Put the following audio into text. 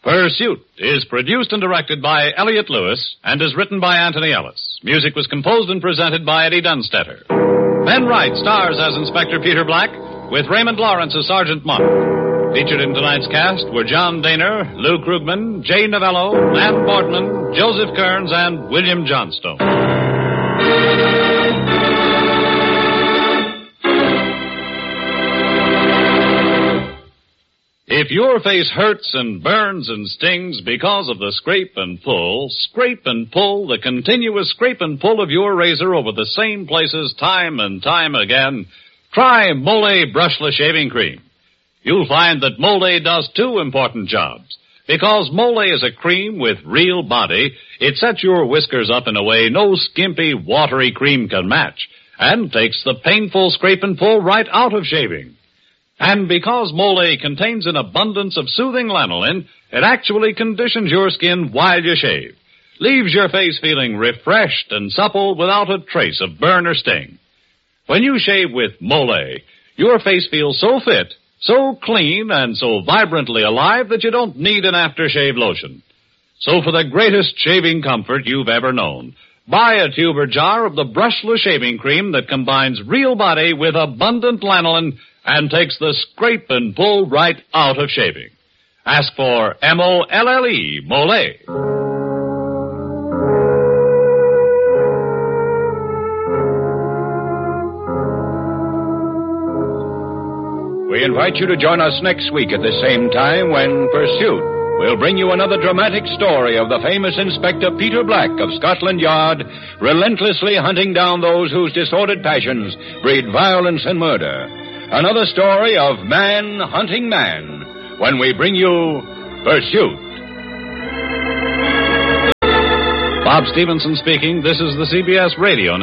Pursuit is produced and directed by Elliott Lewis and is written by Anthony Ellis. Music was composed and presented by Eddie Dunstetter. Ben Wright stars as Inspector Peter Black with Raymond Lawrence as Sergeant Monk. Featured in tonight's cast were John Daner, Lou Krugman, Jay Novello, Nan Boardman, Joseph Kearns, and William Johnstone. If your face hurts and burns and stings because of the scrape and pull, the continuous scrape and pull of your razor over the same places time and time again, try Mole Brushless Shaving Cream. You'll find that Mole does two important jobs. Because Mole is a cream with real body, it sets your whiskers up in a way no skimpy, watery cream can match, and takes the painful scrape and pull right out of shaving. And because Mole contains an abundance of soothing lanolin, it actually conditions your skin while you shave. Leaves your face feeling refreshed and supple without a trace of burn or sting. When you shave with Mole, your face feels so fit, so clean, and so vibrantly alive that you don't need an aftershave lotion. So for the greatest shaving comfort you've ever known, buy a tube or jar of the brushless shaving cream that combines real body with abundant lanolin and takes the scrape and pull right out of shaving. Ask for M-O-L-L-E, Mole. We invite you to join us next week at the same time when Pursuit will bring you another dramatic story of the famous Inspector Peter Black of Scotland Yard, relentlessly hunting down those whose disordered passions breed violence and murder. Another story of man hunting man when we bring you Pursuit. Bob Stevenson speaking. This is the CBS Radio